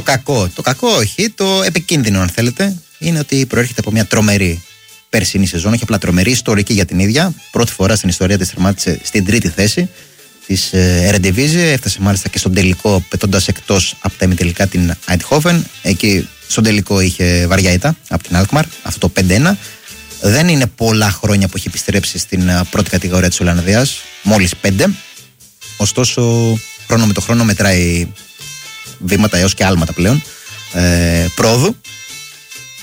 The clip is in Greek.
Το κακό όχι, το επικίνδυνο αν θέλετε, είναι ότι προέρχεται από μια τρομερή περσινή σεζόν, όχι απλά τρομερή, ιστορική για την ίδια. Πρώτη φορά στην ιστορία της τερμάτισε στην τρίτη θέση της Eredivisie, έφτασε μάλιστα και στον τελικό πετώντας εκτός από τα ημιτελικά την Eindhoven. Εκεί στον τελικό είχε βαριά ήττα από την Alkmaar, αυτό 5-1. Δεν είναι πολλά χρόνια που έχει επιστρέψει στην πρώτη κατηγορία της Ολλανδίας, μόλις 5. Ωστόσο, χρόνο με το χρόνο μετράει βήματα έως και άλματα πλέον πρόοδου